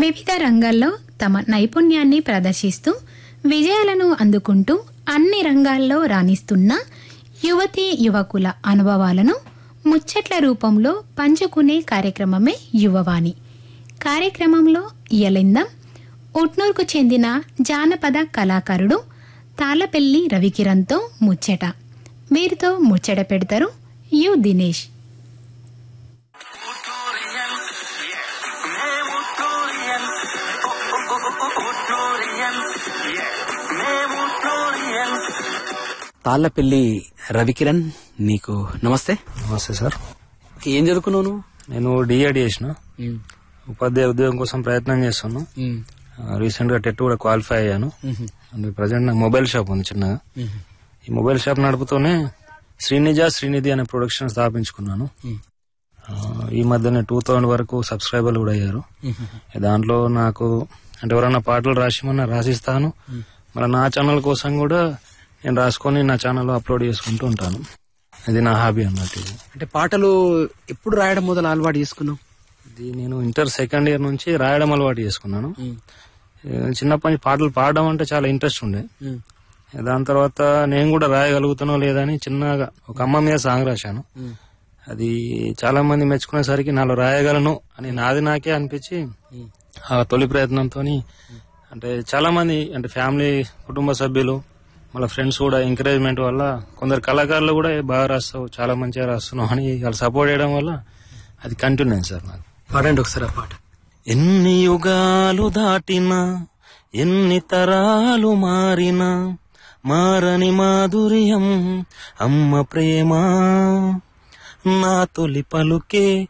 వివిధ రంగాల్లో తమ నైపుణ్యాన్ని ప్రదర్శిస్తూ విజయాలను అందుకుంటూ అన్ని రంగాల్లో రాణిస్తున్న యువతీ యువకుల అనుభవాలను ముచ్చట్ల రూపంలో పంచుకునే కార్యక్రమమే యువవాణి. కార్యక్రమంలో ఇయలిందం ఉట్నూర్కు చెందిన జానపద కళాకారుడు తాళపెల్లి రవికిరణ్తో ముచ్చట. వీరితో ముచ్చట పెడతారు యు దినేష్. తాళ్లపల్లి రవికిరణ్, నీకు నమస్తే. నమస్తే సార్. ఏం చదువుకున్నావు? నేను డిఎడ్ చేసిన, ఉపాధ్యాయ ఉద్యోగం కోసం ప్రయత్నం చేస్తున్నాను. రీసెంట్ గా టెట్ కూడా క్వాలిఫై అయ్యాను. ప్రజెంట్ నాకు మొబైల్ షాప్ ఉంది చిన్నగా. ఈ మొబైల్ షాప్ నడుపుతూనే శ్రీనిధి అనే ప్రొడక్షన్ స్థాపించుకున్నాను. ఈ మధ్యనే 2000 వరకు సబ్స్క్రైబర్లు కూడా అయ్యారు. దాంట్లో నాకు అంటే ఎవరన్నా పాటలు రాసిమన్నా రాసిస్తాను. మరి నా ఛానల్ కోసం కూడా నేను రాసుకొని నా ఛానల్లో అప్లోడ్ చేసుకుంటూ ఉంటాను. ఇది నా హాబీ అన్నట్టు. అంటే పాటలు ఎప్పుడు రాయడం మొదలు అలవాటు చేసుకున్నావు? ఇది నేను ఇంటర్ సెకండ్ ఇయర్ నుంచి రాయడం అలవాటు చేసుకున్నాను. చిన్నప్పటి నుంచి పాటలు పాడడం అంటే చాలా ఇంట్రెస్ట్ ఉండే. దాని తర్వాత నేను కూడా రాయగలుగుతానో లేదని చిన్నగా ఒక అమ్మ మీద సాంగ్ రాశాను. అది చాలా మంది మెచ్చుకునేసరికి నాలో రాయగలను అని నాది నాకే అనిపించి ఆ తొలి ప్రయత్నంతో అంటే చాలా మంది అంటే ఫ్యామిలీ కుటుంబ సభ్యులు మళ్ళీ ఫ్రెండ్స్ కూడా ఎంకరేజ్మెంట్ వల్ల కొందరు కళాకారులు కూడా బాగా రాస్తావు, చాలా మంచిగా రాస్తున్నావు అని వాళ్ళు సపోర్ట్ చేయడం వల్ల అది కంటిన్యూ అయింది సార్. నాకు పాడండి ఒకసారి ఆ పాట. ఎన్ని యుగాలు దాటినా ఎన్ని తరాలు మారినా మారని మాధుర్యం అమ్మ ప్రేమ, నా తొలి పలుకే